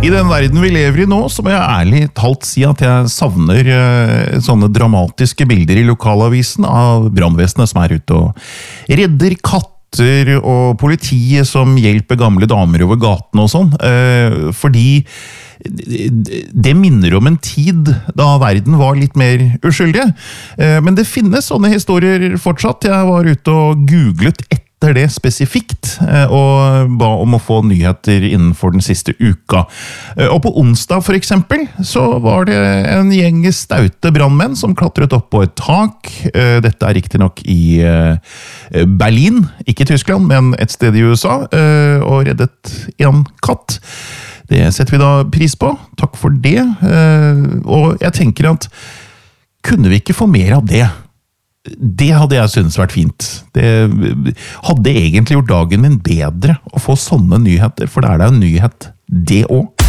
I den verden vi lever i nå, så må jeg ærlig talt si at jeg savner sånne dramatiske bilder i lokalavisen av brannvesenet som er ute og redder katter og politiet som hjelper gamle damer over gaten og sånn. Fordi det minner om en tid da verden var litt mer uskyldig. Men det finnes sånne historier fortsatt. Jeg var ute og googlet etter det spesifikt, og ba om å få nyheter innenfor den siste uka. Og på onsdag for eksempel, så var det en gjeng staute brandmenn som klatret opp på et tak. Dette er riktig nok i Berlin, ikke Tyskland, men et sted i USA, og reddet en katt. Det setter vi da pris på. Takk for det. Og jeg tenker at kunne vi ikke få mer av det? Det hadde jeg syntes vært fint. Det hadde egentlig gjort dagen min bedre å få sånne nyheter, for det er da en nyhet, det også.